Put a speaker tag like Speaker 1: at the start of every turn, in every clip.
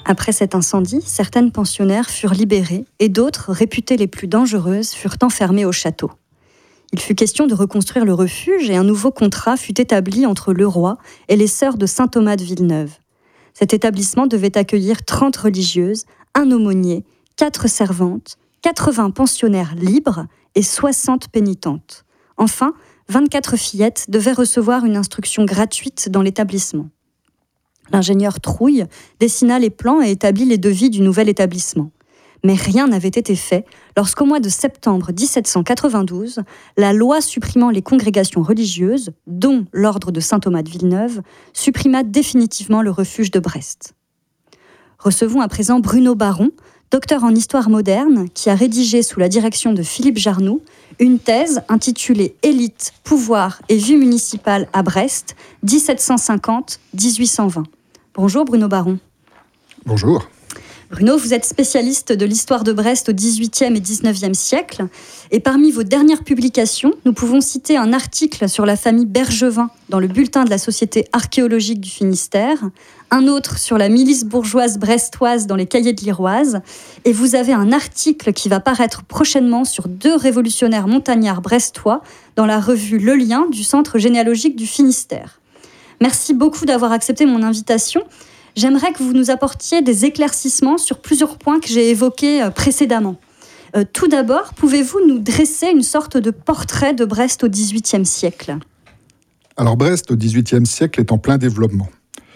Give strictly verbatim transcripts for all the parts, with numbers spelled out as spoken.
Speaker 1: Après cet incendie, certaines pensionnaires furent libérées et d'autres, réputées les plus dangereuses, furent enfermées au château. Il fut question de reconstruire le refuge et un nouveau contrat fut établi entre le roi et les sœurs de saint Thomas de Villeneuve. Cet établissement devait accueillir trente religieuses, un aumônier, quatre servantes, quatre-vingts pensionnaires libres et soixante pénitentes. Enfin, vingt-quatre fillettes devaient recevoir une instruction gratuite dans l'établissement. L'ingénieur Trouille dessina les plans et établit les devis du nouvel établissement. Mais rien n'avait été fait lorsqu'au mois de septembre dix-sept cent quatre-vingt-douze, la loi supprimant les congrégations religieuses, dont l'ordre de saint Thomas de Villeneuve, supprima définitivement le refuge de Brest. Recevons à présent Bruno Baron, docteur en histoire moderne, qui a rédigé sous la direction de Philippe Jarnoux une thèse intitulée « Élite, pouvoir et vie municipale à Brest, dix-sept cent cinquante à dix-huit cent vingt ». Bonjour Bruno Baron.
Speaker 2: Bonjour.
Speaker 1: Bruno, vous êtes spécialiste de l'histoire de Brest au dix-huitième et dix-neuvième siècle. Et parmi vos dernières publications, nous pouvons citer un article sur la famille Bergevin dans le bulletin de la Société archéologique du Finistère, un autre sur la milice bourgeoise brestoise dans les cahiers de l'Iroise, et vous avez un article qui va paraître prochainement sur deux révolutionnaires montagnards brestois dans la revue Le Lien du Centre généalogique du Finistère. Merci beaucoup d'avoir accepté mon invitation. J'aimerais que vous nous apportiez des éclaircissements sur plusieurs points que j'ai évoqués précédemment. Euh, tout d'abord, pouvez-vous nous dresser une sorte de portrait de Brest au dix-huitième siècle ?
Speaker 2: Alors Brest au dix-huitième siècle est en plein développement.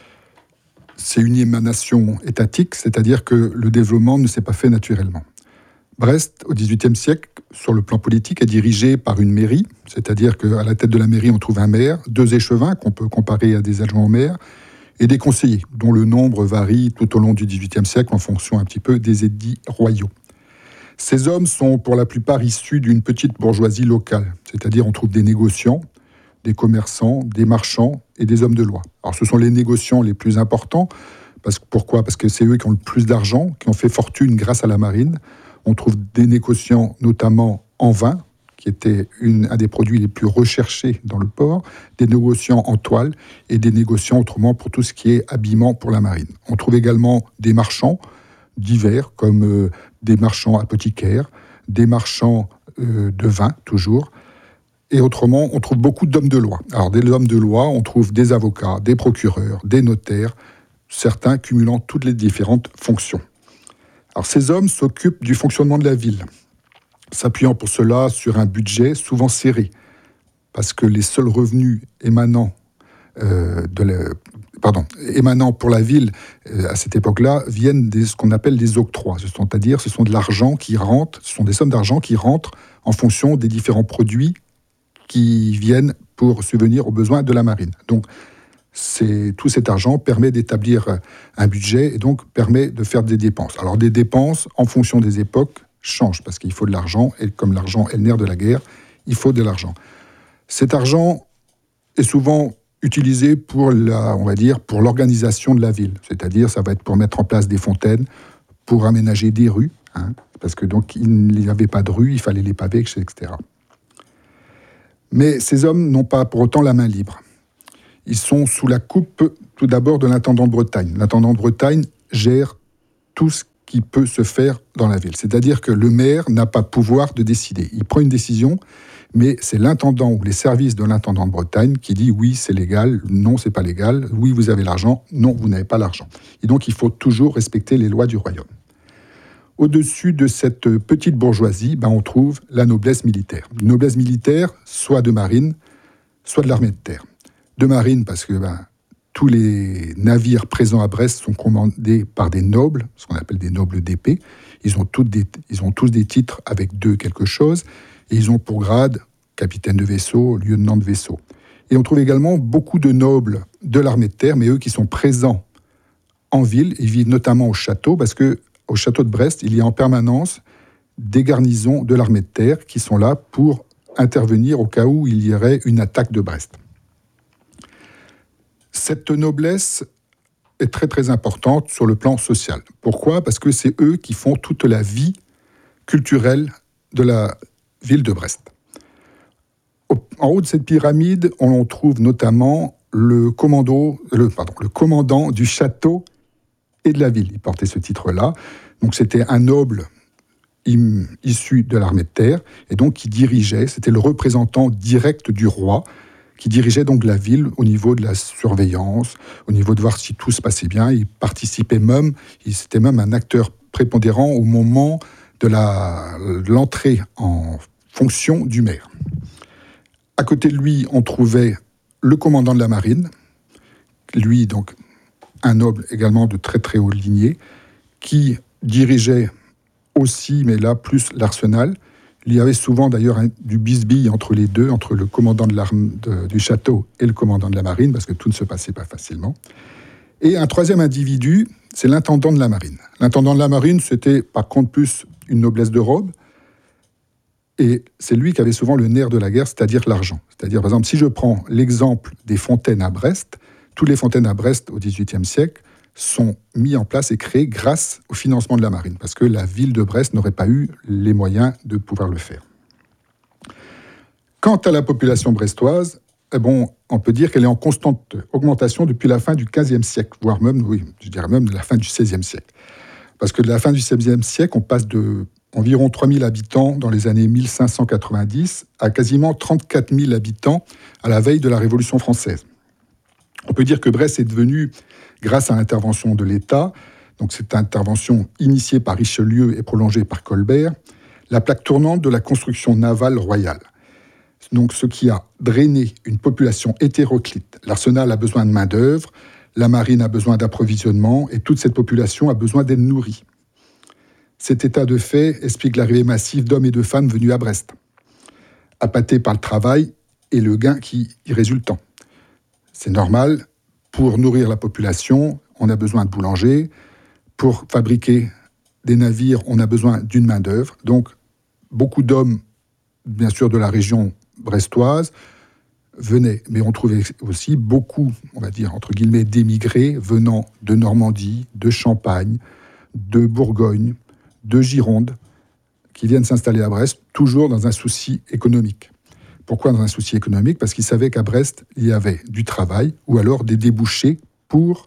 Speaker 2: C'est une émanation étatique, c'est-à-dire que le développement ne s'est pas fait naturellement. Brest, au dix-huitième siècle, sur le plan politique, est dirigé par une mairie, c'est-à-dire qu'à la tête de la mairie, on trouve un maire, deux échevins qu'on peut comparer à des adjoints au maire, et des conseillers, dont le nombre varie tout au long du dix-huitième siècle en fonction un petit peu des édits royaux. Ces hommes sont pour la plupart issus d'une petite bourgeoisie locale, c'est-à-dire on trouve des négociants, des commerçants, des marchands et des hommes de loi. Alors ce sont les négociants les plus importants, parce, pourquoi ? Parce que c'est eux qui ont le plus d'argent, qui ont fait fortune grâce à la marine. On trouve des négociants notamment en vin, qui était une, un des produits les plus recherchés dans le port, des négociants en toile et des négociants autrement pour tout ce qui est habillement pour la marine. On trouve également des marchands divers, comme euh, des marchands apothicaires, des marchands euh, de vin, toujours, et autrement, on trouve beaucoup d'hommes de loi. Alors, des hommes de loi, on trouve des avocats, des procureurs, des notaires, certains cumulant toutes les différentes fonctions. Alors, ces hommes s'occupent du fonctionnement de la ville, s'appuyant pour cela sur un budget souvent serré, parce que les seuls revenus émanant, euh, de la, pardon, émanant pour la ville euh, à cette époque-là viennent de ce qu'on appelle les octrois, c'est-à-dire ce sont de l'argent qui rentre, ce sont des sommes d'argent qui rentrent en fonction des différents produits qui viennent pour subvenir aux besoins de la marine. Donc, c'est, tout cet argent permet d'établir un budget et donc permet de faire des dépenses. Alors, des dépenses, en fonction des époques, changent parce qu'il faut de l'argent et comme l'argent est le nerf de la guerre, il faut de l'argent. Cet argent est souvent utilisé pour la, on va dire, pour l'organisation de la ville. C'est-à-dire, ça va être pour mettre en place des fontaines, pour aménager des rues, hein, parce que donc il n'y avait pas de rues, il fallait les paver, et cetera. Mais ces hommes n'ont pas pour autant la main libre. Ils sont sous la coupe, tout d'abord, de l'intendant de Bretagne. L'intendant de Bretagne gère tout ce qui peut se faire dans la ville. C'est-à-dire que le maire n'a pas pouvoir de décider. Il prend une décision, mais c'est l'intendant ou les services de l'intendant de Bretagne qui dit oui, c'est légal, non, c'est pas légal, oui, vous avez l'argent, non, vous n'avez pas l'argent. Et donc, il faut toujours respecter les lois du royaume. Au-dessus de cette petite bourgeoisie, ben, on trouve la noblesse militaire. Une noblesse militaire, soit de marine, soit de l'armée de terre. De marine, parce que ben, tous les navires présents à Brest sont commandés par des nobles, ce qu'on appelle des nobles d'épée. Ils ont, toutes des, ils ont tous des titres avec deux quelque chose, et ils ont pour grade capitaine de vaisseau, lieutenant de vaisseau. Et on trouve également beaucoup de nobles de l'armée de terre, mais eux qui sont présents en ville, ils vivent notamment au château, parce que au château de Brest, il y a en permanence des garnisons de l'armée de terre qui sont là pour intervenir au cas où il y aurait une attaque de Brest. Cette noblesse est très très importante sur le plan social. Pourquoi ? Parce que c'est eux qui font toute la vie culturelle de la ville de Brest. En haut de cette pyramide, on trouve notamment le, commando, le, pardon, le commandant du château et de la ville. Il portait ce titre-là. Donc c'était un noble issu de l'armée de terre, et donc qui dirigeait, c'était le représentant direct du roi, qui dirigeait donc la ville au niveau de la surveillance, au niveau de voir si tout se passait bien. Il participait même, il c'était même un acteur prépondérant au moment de, la, de l'entrée en fonction du maire. À côté de lui, on trouvait le commandant de la marine, lui donc un noble également de très très haute lignée, qui dirigeait aussi, mais là plus l'arsenal. Il y avait souvent d'ailleurs un, du bisbille entre les deux, entre le commandant de de, du château et le commandant de la marine, parce que tout ne se passait pas facilement. Et un troisième individu, c'est l'intendant de la marine. L'intendant de la marine, c'était par contre plus une noblesse de robe, et c'est lui qui avait souvent le nerf de la guerre, c'est-à-dire l'argent. C'est-à-dire, par exemple, si je prends l'exemple des fontaines à Brest, toutes les fontaines à Brest au dix-huitième siècle sont mises en place et créées grâce au financement de la marine, parce que la ville de Brest n'aurait pas eu les moyens de pouvoir le faire. Quant à la population brestoise, eh bon, on peut dire qu'elle est en constante augmentation depuis la fin du quinzième siècle, voire même, oui, je dirais même de la fin du seizième siècle. Parce que de la fin du seizième siècle, on passe de environ trois mille habitants dans les années mille cinq cent quatre-vingt-dix à quasiment trente-quatre mille habitants à la veille de la Révolution française. On peut dire que Brest est devenu, grâce à l'intervention de l'État, donc cette intervention initiée par Richelieu et prolongée par Colbert, la plaque tournante de la construction navale royale. Donc ce qui a drainé une population hétéroclite. L'arsenal a besoin de main-d'œuvre, la marine a besoin d'approvisionnement, et toute cette population a besoin d'être nourrie. Cet état de fait explique l'arrivée massive d'hommes et de femmes venus à Brest, appâtés par le travail et le gain qui y résultant. C'est normal, pour nourrir la population, on a besoin de boulangers, pour fabriquer des navires, on a besoin d'une main-d'œuvre. Donc, beaucoup d'hommes, bien sûr, de la région brestoise, venaient. Mais on trouvait aussi beaucoup, on va dire, entre guillemets, d'émigrés venant de Normandie, de Champagne, de Bourgogne, de Gironde, qui viennent s'installer à Brest, toujours dans un souci économique. Pourquoi dans un souci économique ? Parce qu'ils savaient qu'à Brest, il y avait du travail ou alors des débouchés pour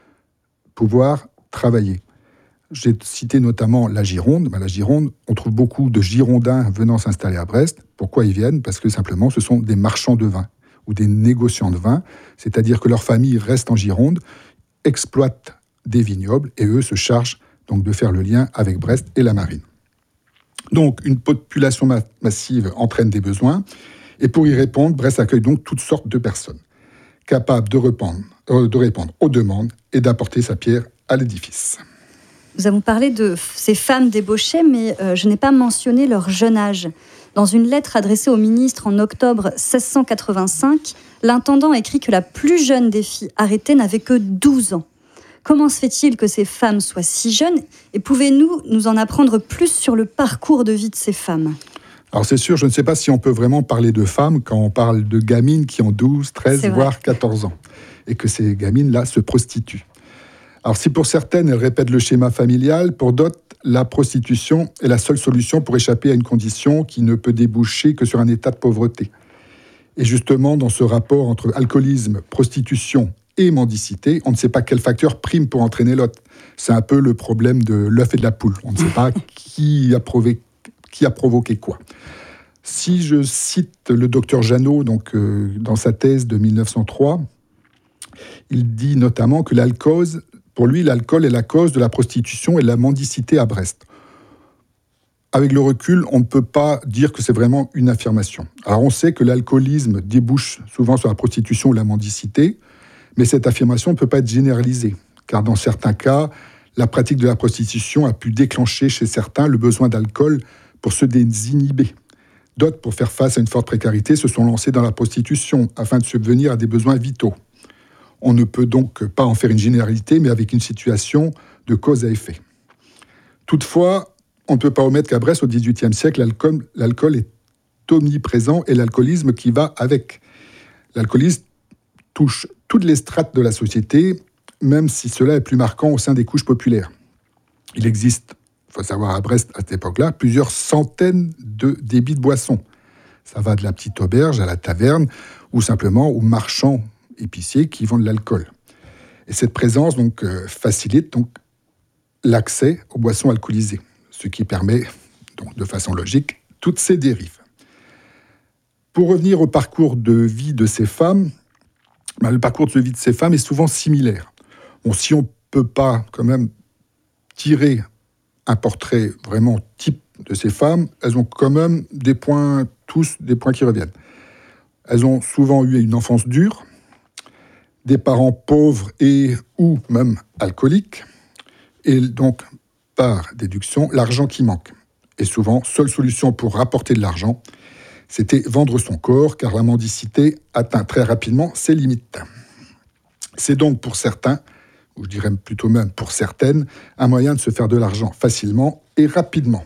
Speaker 2: pouvoir travailler. J'ai cité notamment la Gironde. Ben, la Gironde, on trouve beaucoup de Girondins venant s'installer à Brest. Pourquoi ils viennent ? Parce que simplement, ce sont des marchands de vin ou des négociants de vin, c'est-à-dire que leur famille reste en Gironde, exploite des vignobles et eux se chargent donc de faire le lien avec Brest et la marine. Donc, une population ma- massive entraîne des besoins. Et pour y répondre, Brest accueille donc toutes sortes de personnes, capables de répondre, euh, de répondre aux demandes et d'apporter sa pierre à l'édifice.
Speaker 1: Nous avons parlé de ces femmes débauchées, mais euh, je n'ai pas mentionné leur jeune âge. Dans une lettre adressée au ministre en octobre seize cent quatre-vingt-cinq, l'intendant écrit que la plus jeune des filles arrêtées n'avait que douze ans. Comment se fait-il que ces femmes soient si jeunes ? Et pouvez-vous nous en apprendre plus sur le parcours de vie de ces femmes ?
Speaker 2: Alors c'est sûr, je ne sais pas si on peut vraiment parler de femmes quand on parle de gamines qui ont douze, treize, voire quatorze ans, et que ces gamines-là se prostituent. Alors si pour certaines, elles répètent le schéma familial, pour d'autres, la prostitution est la seule solution pour échapper à une condition qui ne peut déboucher que sur un état de pauvreté. Et justement, dans ce rapport entre alcoolisme, prostitution et mendicité, on ne sait pas quel facteur prime pour entraîner l'autre. C'est un peu le problème de l'œuf et de la poule. On ne sait pas qui a provoqué, qui a provoqué quoi. Si je cite le docteur Jeannot, donc, euh, dans sa thèse de mille neuf cent trois, il dit notamment que l'alcool, pour lui, l'alcool est la cause de la prostitution et de la mendicité à Brest. Avec le recul, on ne peut pas dire que c'est vraiment une affirmation. Alors on sait que l'alcoolisme débouche souvent sur la prostitution ou la mendicité, mais cette affirmation ne peut pas être généralisée, car dans certains cas, la pratique de la prostitution a pu déclencher chez certains le besoin d'alcool pour se désinhiber. D'autres, pour faire face à une forte précarité, se sont lancés dans la prostitution afin de subvenir à des besoins vitaux. On ne peut donc pas en faire une généralité, mais avec une situation de cause à effet. Toutefois, on ne peut pas omettre qu'à Brest, au dix-huitième siècle, l'alcool, l'alcool est omniprésent et l'alcoolisme qui va avec. L'alcoolisme touche toutes les strates de la société, même si cela est plus marquant au sein des couches populaires. Il existe, il faut savoir à Brest, à cette époque-là, plusieurs centaines de débits de boissons. Ça va de la petite auberge à la taverne, ou simplement aux marchands épiciers qui vendent de l'alcool. Et cette présence donc, euh, facilite donc, l'accès aux boissons alcoolisées, ce qui permet, donc de façon logique, toutes ces dérives. Pour revenir au parcours de vie de ces femmes, ben, le parcours de vie de ces femmes est souvent similaire. Bon, si on ne peut pas quand même tirer un portrait vraiment type de ces femmes, elles ont quand même des points, tous des points qui reviennent. Elles ont souvent eu une enfance dure, des parents pauvres et ou même alcooliques, et donc, par déduction, l'argent qui manque. Et souvent, seule solution pour rapporter de l'argent, c'était vendre son corps, car la mendicité atteint très rapidement ses limites. C'est donc pour certains, ou je dirais plutôt même pour certaines, un moyen de se faire de l'argent facilement et rapidement.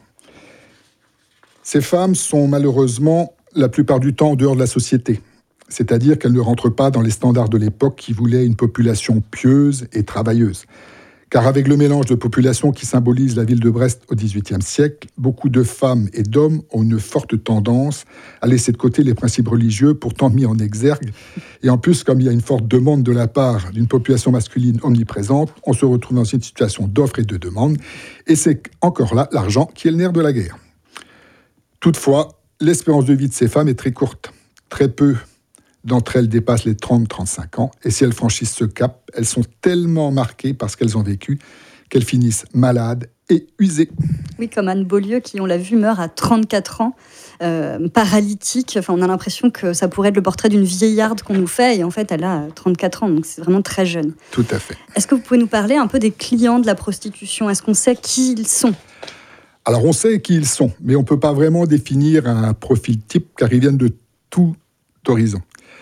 Speaker 2: Ces femmes sont malheureusement la plupart du temps en dehors de la société, c'est-à-dire qu'elles ne rentrent pas dans les standards de l'époque qui voulaient une population pieuse et travailleuse. Car avec le mélange de population qui symbolise la ville de Brest au dix-huitième siècle, beaucoup de femmes et d'hommes ont une forte tendance à laisser de côté les principes religieux pourtant mis en exergue. Et en plus, comme il y a une forte demande de la part d'une population masculine omniprésente, on se retrouve dans une situation d'offre et de demande. Et c'est encore là l'argent qui est le nerf de la guerre. Toutefois, l'espérance de vie de ces femmes est très courte. Très peu d'entre elles dépassent les trente à trente-cinq ans, et si elles franchissent ce cap, elles sont tellement marquées par ce qu'elles ont vécu qu'elles finissent malades et usées.
Speaker 1: Oui, comme Anne Beaulieu, qui, on l'a vu, meurt à trente-quatre ans, euh, paralytique. Enfin, on a l'impression que ça pourrait être le portrait d'une vieillarde qu'on nous fait, et en fait, elle a trente-quatre ans, donc c'est vraiment très jeune.
Speaker 2: Tout à fait.
Speaker 1: Est-ce que vous pouvez nous parler un peu des clients de la prostitution ? Est-ce qu'on sait qui ils sont ?
Speaker 2: Alors, on sait qui ils sont, mais on ne peut pas vraiment définir un profil type, car ils viennent de tout horizon.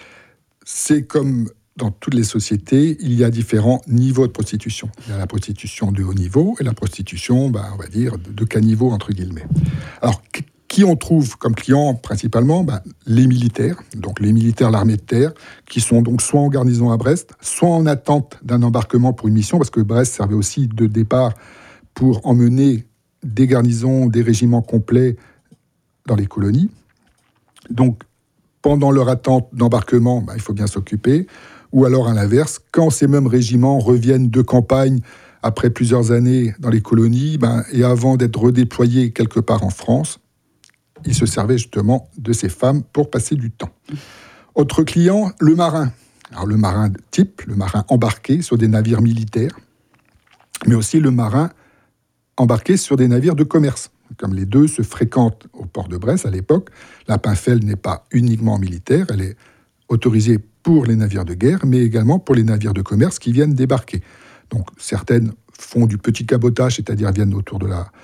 Speaker 2: C'est comme dans toutes les sociétés, il y a différents niveaux de prostitution. Il y a la prostitution de haut niveau et la prostitution, ben, on va dire, de, de caniveau, entre guillemets. Alors, qui on trouve comme clients principalement ? Ben, les militaires, donc les militaires de l'armée de terre, qui sont donc soit en garnison à Brest, soit en attente d'un embarquement pour une mission, parce que Brest servait aussi de départ pour emmener des garnisons, des régiments complets dans les colonies. Donc, pendant leur attente d'embarquement, ben, il faut bien s'occuper. Ou alors, à l'inverse, quand ces mêmes régiments reviennent de campagne après plusieurs années dans les colonies, ben, et avant d'être redéployés quelque part en France, ils se servaient justement de ces femmes pour passer du temps. Autre client, le marin. Alors, le marin type, le marin embarqué sur des navires militaires, mais aussi le marin embarqué sur des navires de commerce. Comme les deux se fréquentent au port de Brest à l'époque, la Pinfel n'est pas uniquement militaire, elle est autorisée pour les navires de guerre, mais également pour les navires de commerce qui viennent débarquer. Donc certaines font du petit cabotage, c'est-à-dire viennent autour de la,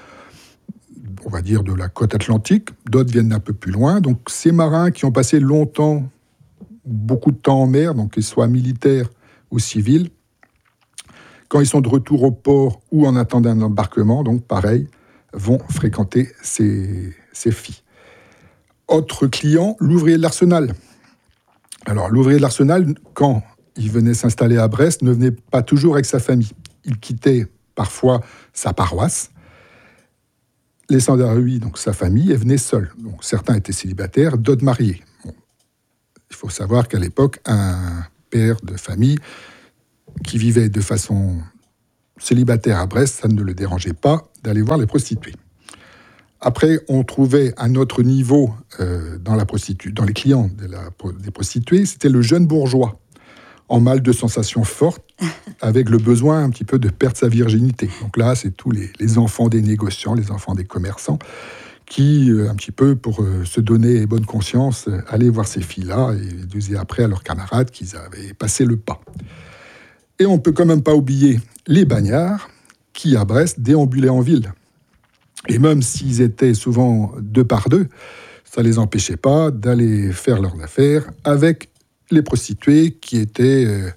Speaker 2: on va dire, de la côte atlantique, d'autres viennent un peu plus loin. Donc ces marins qui ont passé longtemps, beaucoup de temps en mer, donc qu'ils soient militaires ou civils, quand ils sont de retour au port ou en attendant un embarquement, donc pareil, vont fréquenter ces, ces filles. Autre client, l'ouvrier de l'Arsenal. Alors, l'ouvrier de l'Arsenal, quand il venait s'installer à Brest, ne venait pas toujours avec sa famille. Il quittait parfois sa paroisse, laissant derrière lui donc, sa famille, et venait seul. Donc, certains étaient célibataires, d'autres mariés. Bon. Il faut savoir qu'à l'époque, un père de famille qui vivait de façon célibataire à Brest, ça ne le dérangeait pas d'aller voir les prostituées. Après, on trouvait un autre niveau euh, dans, la prostitu- dans les clients de la, des prostituées, c'était le jeune bourgeois, en mal de sensations fortes, avec le besoin un petit peu de perdre sa virginité. Donc là, c'est tous les, les enfants des négociants, les enfants des commerçants, qui, euh, un petit peu pour euh, se donner bonne conscience, euh, allaient voir ces filles-là et disaient après à leurs camarades qu'ils avaient passé le pas. Et on ne peut quand même pas oublier les bagnards, qui, à Brest, déambulaient en ville. Et même s'ils étaient souvent deux par deux, ça ne les empêchait pas d'aller faire leurs affaires avec les prostituées qui étaient euh,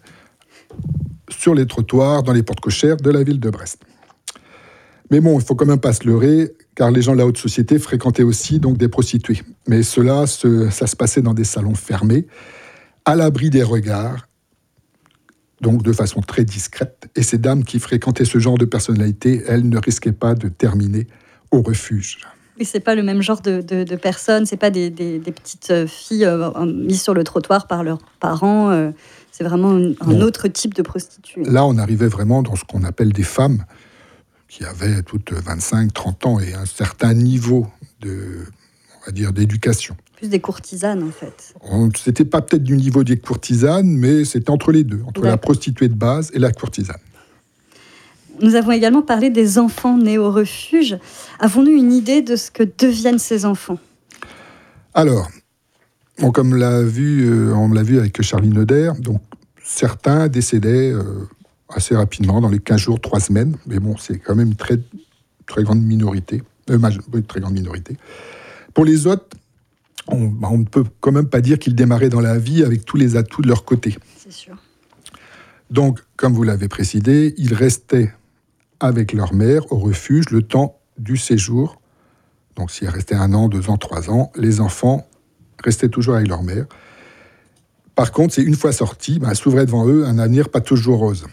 Speaker 2: sur les trottoirs, dans les portes cochères de la ville de Brest. Mais bon, il ne faut quand même pas se leurrer, car les gens de la haute société fréquentaient aussi donc, des prostituées. Mais cela, ce, ça se passait dans des salons fermés, à l'abri des regards, donc de façon très discrète. Et ces dames qui fréquentaient ce genre de personnalité, elles ne risquaient pas de terminer au refuge.
Speaker 1: Oui, c'est pas le même genre de, de, de personnes, c'est pas des, des, des petites filles euh, mises sur le trottoir par leurs parents, euh, c'est vraiment un, un autre type de prostituée.
Speaker 2: Là, on arrivait vraiment dans ce qu'on appelle des femmes qui avaient toutes vingt-cinq, trente ans et un certain niveau de, on va dire, d'éducation.
Speaker 1: Plus des courtisanes, en fait.
Speaker 2: C'était pas peut-être du niveau des courtisanes, mais c'était entre les deux, entre D'accord. la prostituée de base et la courtisane.
Speaker 1: Nous avons également parlé des enfants nés au refuge. Avons-nous une idée de ce que deviennent ces enfants ?
Speaker 2: Alors, bon, comme l'a vu, euh, on l'a vu avec Charline Neuder, donc certains décédaient euh, assez rapidement, dans les quinze jours, trois semaines, mais bon, c'est quand même une très, très grande minorité, euh, une très grande minorité. Pour les autres, on, bah, on ne peut quand même pas dire qu'ils démarraient dans la vie avec tous les atouts de leur côté.
Speaker 1: C'est sûr.
Speaker 2: Donc, comme vous l'avez précisé, ils restaient avec leur mère au refuge le temps du séjour. Donc, s'ils restaient un an, deux ans, trois ans, les enfants restaient toujours avec leur mère. Par contre, c'est une fois sortis, bah, s'ouvrait devant eux un avenir pas toujours rose.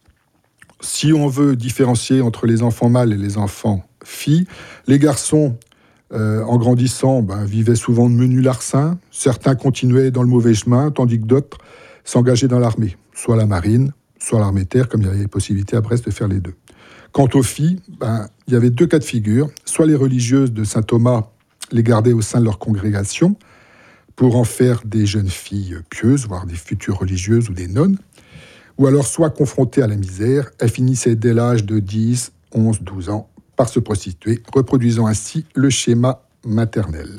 Speaker 2: Si on veut différencier entre les enfants mâles et les enfants filles, les garçons, euh, en grandissant, bah, vivaient souvent de menus larcins. Certains continuaient dans le mauvais chemin, tandis que d'autres s'engageaient dans l'armée, soit la marine, soit l'armée de terre, comme il y avait possibilité à Brest de faire les deux. Quant aux filles, ben, il y avait deux cas de figure. Soit les religieuses de saint Thomas les gardaient au sein de leur congrégation pour en faire des jeunes filles pieuses, voire des futures religieuses ou des nonnes, ou alors soit confrontées à la misère, elles finissaient dès l'âge de dix, onze, douze ans par se prostituer, reproduisant ainsi le schéma maternel.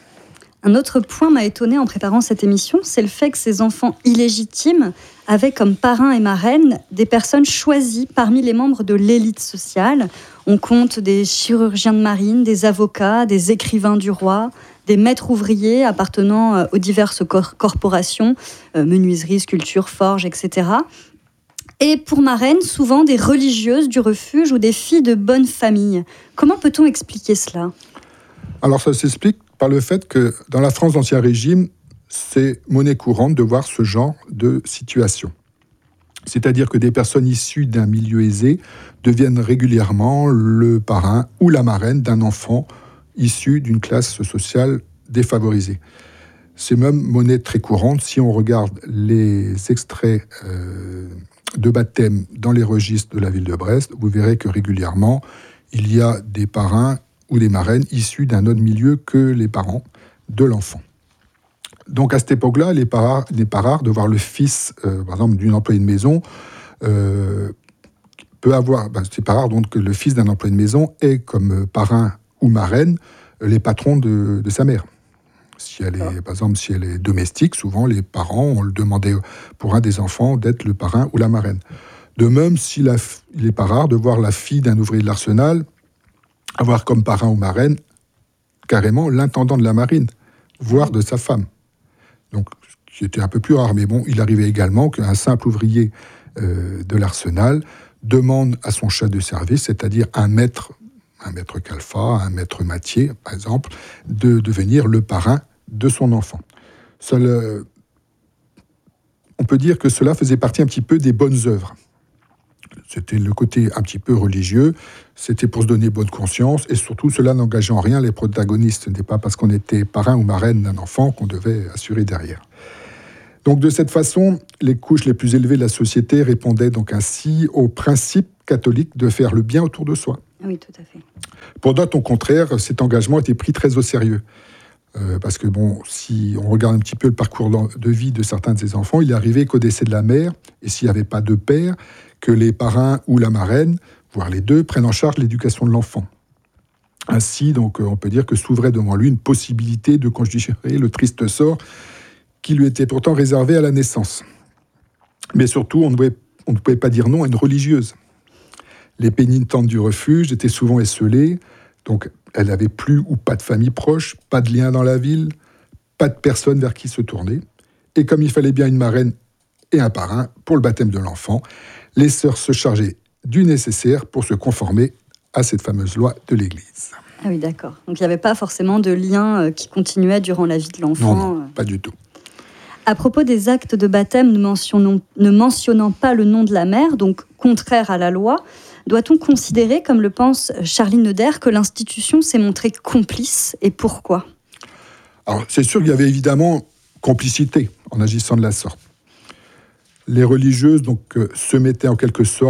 Speaker 1: Un autre point m'a étonné en préparant cette émission, c'est le fait que ces enfants illégitimes avaient comme parrains et marraines des personnes choisies parmi les membres de l'élite sociale. On compte des chirurgiens de marine, des avocats, des écrivains du roi, des maîtres ouvriers appartenant aux diverses cor- corporations, euh, menuiserie, sculpture, forge, et cetera. Et pour marraines, souvent des religieuses du refuge ou des filles de bonne famille. Comment peut-on expliquer cela ?
Speaker 2: Alors ça s'explique par le fait que dans la France d'Ancien Régime, c'est monnaie courante de voir ce genre de situation. C'est-à-dire que des personnes issues d'un milieu aisé deviennent régulièrement le parrain ou la marraine d'un enfant issu d'une classe sociale défavorisée. C'est même monnaie très courante si on regarde les extraits euh, de baptême dans les registres de la ville de Brest. Vous verrez que régulièrement, il y a des parrains ou des marraines issus d'un autre milieu que les parents de l'enfant. Donc à cette époque-là, il n'est pas, pas rare de voir le fils, euh, par exemple, d'une employée de maison, euh, peut avoir, ben, c'est pas rare donc que le fils d'un employé de maison ait comme parrain ou marraine les patrons de, de sa mère. Si elle est, par exemple, si elle est domestique, souvent les parents ont demandé pour un des enfants d'être le parrain ou la marraine. De même, si la, il n'est pas rare de voir la fille d'un ouvrier de l'arsenal avoir comme parrain ou marraine carrément l'intendant de la marine, voire de sa femme. Donc, c'était un peu plus rare, mais bon, il arrivait également qu'un simple ouvrier euh, de l'arsenal demande à son chef de service, c'est-à-dire un maître, un maître Calfa, un maître Mathieu, par exemple, de devenir le parrain de son enfant. Seul, euh, on peut dire que cela faisait partie un petit peu des bonnes œuvres. C'était le côté un petit peu religieux, c'était pour se donner bonne conscience, et surtout cela n'engageait en rien les protagonistes. Ce n'était pas parce qu'on était parrain ou marraine d'un enfant qu'on devait assurer derrière. Donc de cette façon, les couches les plus élevées de la société répondaient donc ainsi au principe catholique de faire le bien autour de soi.
Speaker 1: Oui, tout à fait.
Speaker 2: Pour d'autres, au contraire, cet engagement était pris très au sérieux. Euh, parce que bon, si on regarde un petit peu le parcours de vie de certains de ces enfants, il est arrivé qu'au décès de la mère, et s'il n'y avait pas de père, que les parrains ou la marraine, voire les deux, prennent en charge l'éducation de l'enfant. Ainsi, donc, on peut dire que s'ouvrait devant lui une possibilité de conjurer le triste sort qui lui était pourtant réservé à la naissance. Mais surtout, on ne pouvait, on ne pouvait pas dire non à une religieuse. Les pénitentes du refuge étaient souvent esseulées, donc elle n'avait plus ou pas de famille proche, pas de lien dans la ville, pas de personne vers qui se tourner. Et comme il fallait bien une marraine et un parrain pour le baptême de l'enfant, les sœurs se chargeaient du nécessaire pour se conformer à cette fameuse loi de l'Église.
Speaker 1: Ah oui, d'accord. Donc il n'y avait pas forcément de lien qui continuait durant la vie de l'enfant.
Speaker 2: Non, non, pas du tout.
Speaker 1: À propos des actes de baptême ne mentionnant, ne mentionnant pas le nom de la mère, donc contraire à la loi, doit-on considérer, comme le pense Charline Neuder, que l'institution s'est montrée complice, et pourquoi ?
Speaker 2: Alors, c'est sûr qu'il y avait évidemment complicité en agissant de la sorte. Les religieuses donc, euh, se mettaient en quelque sorte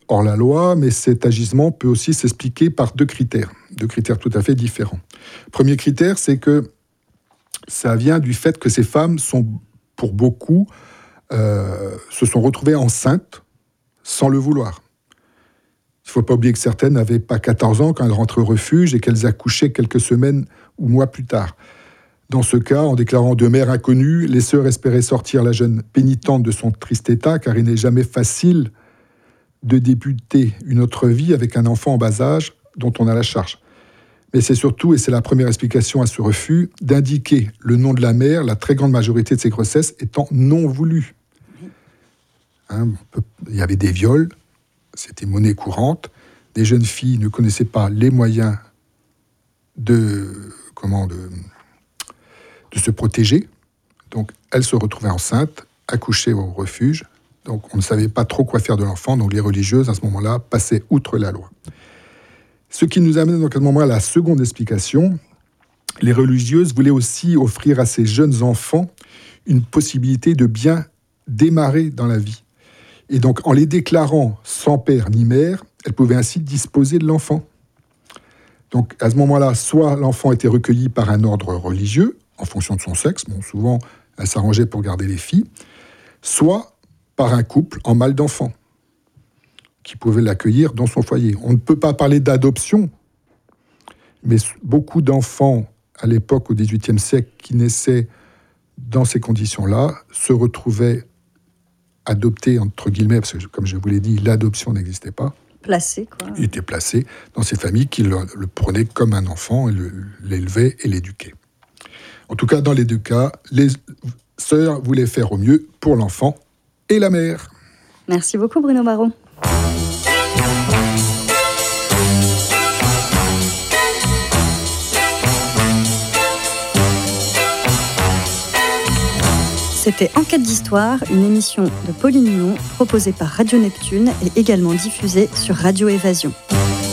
Speaker 2: hors la loi, mais cet agissement peut aussi s'expliquer par deux critères, deux critères tout à fait différents. Premier critère, c'est que ça vient du fait que ces femmes sont, pour beaucoup, euh, se sont retrouvées enceintes sans le vouloir. Il ne faut pas oublier que certaines n'avaient pas quatorze ans quand elles rentraient au refuge et qu'elles accouchaient quelques semaines ou mois plus tard. Dans ce cas, en déclarant de mère inconnue, les sœurs espéraient sortir la jeune pénitente de son triste état, car il n'est jamais facile de débuter une autre vie avec un enfant en bas âge dont on a la charge. Mais c'est surtout, et c'est la première explication à ce refus, d'indiquer le nom de la mère, la très grande majorité de ces grossesses étant non voulues. Hein, il y avait des viols, c'était monnaie courante, des jeunes filles ne connaissaient pas les moyens de... comment de de se protéger. Donc, elle se retrouvait enceinte, accouchée au refuge. Donc, on ne savait pas trop quoi faire de l'enfant. Donc, les religieuses, à ce moment-là, passaient outre la loi. Ce qui nous amène donc à ce moment-là à la seconde explication. Les religieuses voulaient aussi offrir à ces jeunes enfants une possibilité de bien démarrer dans la vie. Et donc, en les déclarant sans père ni mère, elles pouvaient ainsi disposer de l'enfant. Donc, à ce moment-là, soit l'enfant était recueilli par un ordre religieux, en fonction de son sexe, bon, souvent elle s'arrangeait pour garder les filles, soit par un couple en mal d'enfant, qui pouvait l'accueillir dans son foyer. On ne peut pas parler d'adoption, mais beaucoup d'enfants, à l'époque, au dix-huitième siècle, qui naissaient dans ces conditions-là, se retrouvaient adoptés, entre guillemets, parce que, comme je vous l'ai dit, l'adoption n'existait pas.
Speaker 1: Placés, quoi.
Speaker 2: Il était placé dans ces familles qui le, le prenaient comme un enfant, et le, l'élevaient et l'éduquaient. En tout cas, dans les deux cas, les sœurs voulaient faire au mieux pour l'enfant et la mère.
Speaker 1: Merci beaucoup, Bruno Barraud. C'était Enquête d'Histoire, une émission de Pauline Huon proposée par Radio Neptune et également diffusée sur Radio Évasion.